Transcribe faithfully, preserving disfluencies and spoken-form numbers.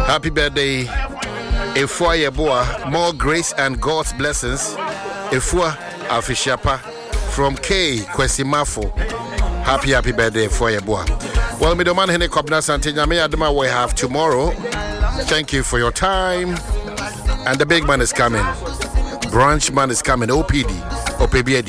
Happy birthday, Efua Yeboah. More grace and God's blessings. Efua Afishapa from K Kwesimafo. Happy, happy birthday, Efua Yeboah. Well, Middleman Hene Kobna Santina, me Adama we have tomorrow. Thank you for your time. And the big man is coming. Branch man is coming. O P D. O P B D.